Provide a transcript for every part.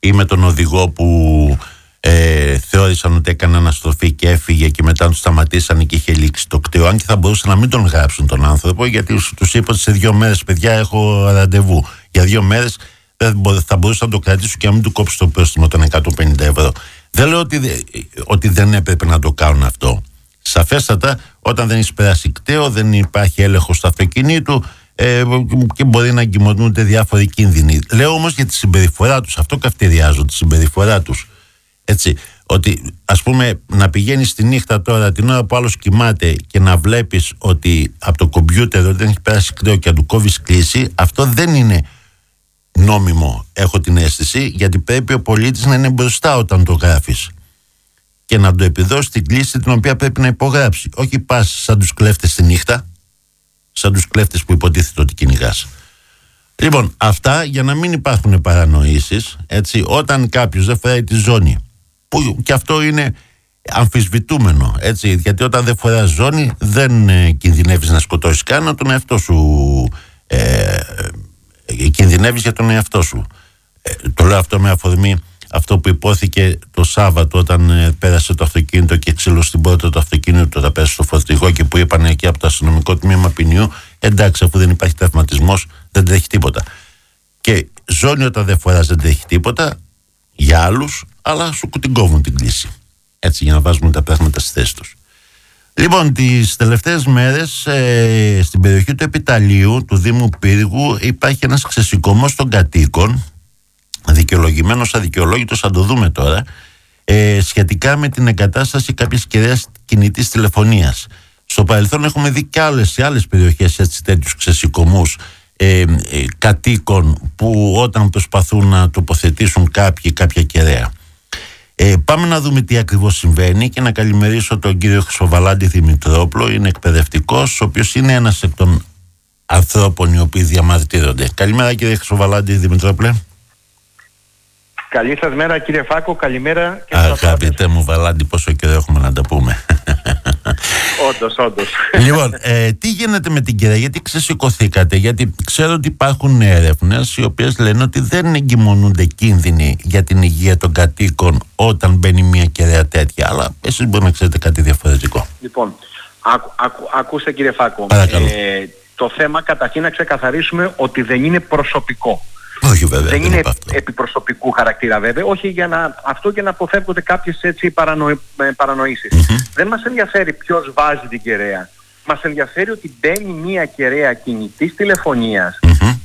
ή με τον οδηγό που θεώρησαν ότι έκανε αναστροφή και έφυγε και μετά του σταματήσανε και είχε λήξει το κτήριο. Αν και θα μπορούσαν να μην τον γράψουν τον άνθρωπο, γιατί τους είπα ότι σε 2 μέρες, παιδιά, έχω ραντεβού. Για 2 μέρες θα μπορούσαν να το κρατήσουν και να μην του κόψουν το πρόστιμο των 150 ευρώ. Δεν λέω ότι δεν έπρεπε να το κάνουν αυτό. Σαφέστατα, όταν δεν έχει περάσει κταίο, δεν υπάρχει έλεγχος του αυτοκινήτου και μπορεί να εγκυμονούνται διάφοροι κίνδυνοι. Λέω όμως για τη συμπεριφορά τους, αυτό καυτηριάζω, τη συμπεριφορά τους. Έτσι, ότι ας πούμε να πηγαίνεις τη νύχτα τώρα, την ώρα που άλλος κοιμάται, και να βλέπεις ότι από το κομπιούτερ ότι δεν έχει περάσει κταίο και να του κόβεις κλίση, αυτό δεν είναι νόμιμο, έχω την αίσθηση, γιατί πρέπει ο πολίτης να είναι μπροστά όταν το γράφεις και να του επιδώσει την κλίση την οποία πρέπει να υπογράψει. Όχι πας σαν τους κλέφτες τη νύχτα, σαν τους κλέφτες που υποτίθεται ότι κυνηγάς. Λοιπόν, αυτά για να μην υπάρχουν παρανοήσεις, έτσι, όταν κάποιος δεν φοράει τη ζώνη, που και αυτό είναι αμφισβητούμενο, έτσι, γιατί όταν δεν φοράς ζώνη δεν κινδυνεύεις να σκοτώσεις καν τον εαυτό σου, κινδυνεύεις για τον εαυτό σου. Το λέω αυτό με αφορμή αυτό που υπόθηκε το Σάββατο όταν πέρασε το αυτοκίνητο και ξύλωσε την πόρτα του αυτοκίνητου, θα πέρασε στο φορτηγό και που είπαν εκεί από το αστυνομικό τμήμα ποινιού, εντάξει, αφού δεν υπάρχει τραυματισμός δεν τρέχει τίποτα. Και ζώνη όταν δεν φοράς δεν τρέχει τίποτα για άλλους, αλλά σου την κόβουν την κλίση. Έτσι, για να βάζουμε τα πράγματα στη θέση τους. Λοιπόν, τις τελευταίες μέρες στην περιοχή του Επιταλείου, του Δήμου Πύργου, υπάρχει ένας ξεσηκωμός των κατοίκων, δικαιολογημένος, αδικαιολόγητος, θα το δούμε τώρα, σχετικά με την εγκατάσταση κάποιες κεραίας κινητής τηλεφωνίας. Στο παρελθόν έχουμε δει και σε άλλες περιοχές τέτοιους ξεσηκωμούς κατοίκων που όταν προσπαθούν να τοποθετήσουν κάποια κεραία. Πάμε να δούμε τι ακριβώς συμβαίνει και να καλημερίσω τον κύριο Χρυσοβαλάντη Δημητρόπουλο. Είναι εκπαιδευτικός, ο οποίος είναι ένας εκ των ανθρώπων οι οποίοι διαμαρτύρονται. Καλημέρα, κύριε Χρυσοβαλάντη Δημητρόπουλε. Καλή σας μέρα, κύριε Φάκο, καλημέρα. Αγαπητέ μου Βαλάντη, πόσο καιρό έχουμε να τα πούμε. Όντως. Λοιπόν, τι γίνεται με την κεραία, γιατί ξεσηκωθήκατε? Γιατί ξέρω ότι υπάρχουν έρευνες οι οποίες λένε ότι δεν εγκυμονούνται κίνδυνοι για την υγεία των κατοίκων όταν μπαίνει μια κεραία τέτοια, αλλά εσείς μπορεί να ξέρετε κάτι διαφορετικό. Λοιπόν, ακούστε, κύριε Φάκο, το θέμα καταρχήν να ξεκαθαρίσουμε ότι δεν είναι προσωπικό. Όχι, βέβαια, δεν είναι επιπροσωπικού χαρακτήρα, βέβαια, όχι αυτό για να αποφεύγονται κάποιες έτσι παρανοήσεις. Δεν μας ενδιαφέρει ποιος βάζει την κεραία. Μας ενδιαφέρει ότι μπαίνει μια κεραία κινητής τηλεφωνίας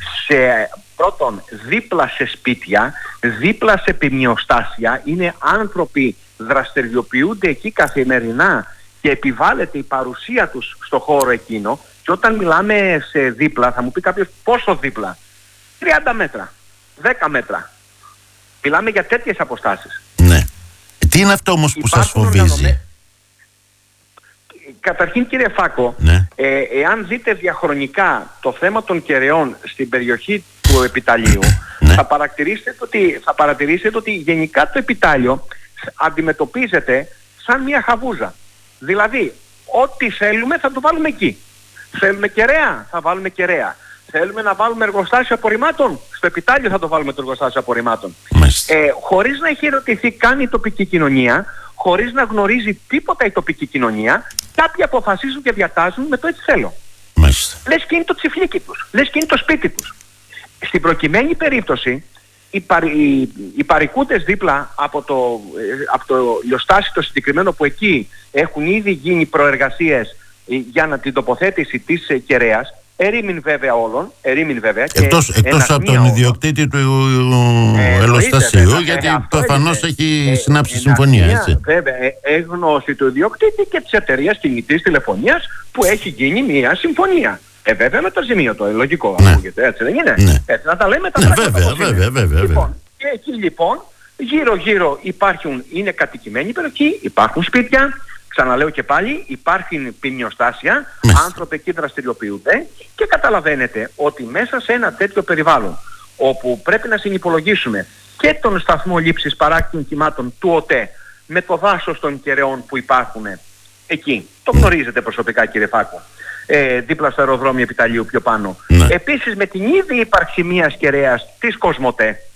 πρώτον δίπλα σε σπίτια, δίπλα σε ποιμνιοστάσια, είναι άνθρωποι, δραστηριοποιούνται εκεί καθημερινά και επιβάλλεται η παρουσία τους στο χώρο εκείνο. Και όταν μιλάμε σε δίπλα, θα μου πει κάποιος πόσο δίπλα? 30 μέτρα, 10 μέτρα. Μιλάμε για τέτοιες αποστάσεις. Ναι. Τι είναι αυτό όμως που σας φοβίζει? Καταρχήν, κύριε Φάκο, ναι, εάν δείτε διαχρονικά το θέμα των κεραιών στην περιοχή του Επιταλείου, ναι, θα παρατηρήσετε ότι γενικά το Επιτάλιο αντιμετωπίζεται σαν μια χαβούζα. Δηλαδή, ό,τι θέλουμε θα το βάλουμε εκεί. Θέλουμε κεραία, θα βάλουμε κεραία. Θέλουμε να βάλουμε εργοστάσιο απορριμμάτων, στο Επιτάλιο θα το βάλουμε το εργοστάσιο απορριμμάτων. Χωρίς να έχει ερωτηθεί καν η τοπική κοινωνία, χωρίς να γνωρίζει τίποτα η τοπική κοινωνία, κάποιοι αποφασίζουν και διατάζουν με το έτσι θέλω. Λες και είναι το τσιφλίκι τους, λες και είναι το σπίτι τους. Στην προκειμένη περίπτωση, οι παρικούτες δίπλα από το λιοστάσιο το συγκεκριμένο, που εκεί έχουν ήδη γίνει προεργασίες για την τοποθέτηση της κεραίας, ερήμην βέβαια όλων, εκτός από τον ιδιοκτήτη του ελοστασίου, γιατί προφανώς έχει συνάψει συμφωνία, έτσι. Βέβαια, γνώση του ιδιοκτήτη και της εταιρείας κινητής τηλεφωνίας που έχει γίνει μια συμφωνία. Βέβαια με το ζημίο το λογικό, ακούγεται, έτσι δεν είναι? Ναι. Έτσι να τα λέμε τα πράγματα. Βέβαια. Λοιπόν, και εκεί λοιπόν γύρω-γύρω είναι κατοικημένη περιοχή, υπάρχουν σπίτια. Ξαναλέω και πάλι, υπάρχουν ποιμνιοστάσια, άνθρωποι εκεί δραστηριοποιούνται και καταλαβαίνετε ότι μέσα σε ένα τέτοιο περιβάλλον όπου πρέπει να συνυπολογίσουμε και τον σταθμό λήψης παράκτιων κυμάτων του ΟΤΕ με το δάσος των κεραιών που υπάρχουν εκεί, το γνωρίζετε προσωπικά, κύριε Φάκο, δίπλα στο αεροδρόμιο Επιταλείου πιο πάνω. Επίσης με την ίδια ύπαρξη μιας κεραίας της Κοσμοτέ,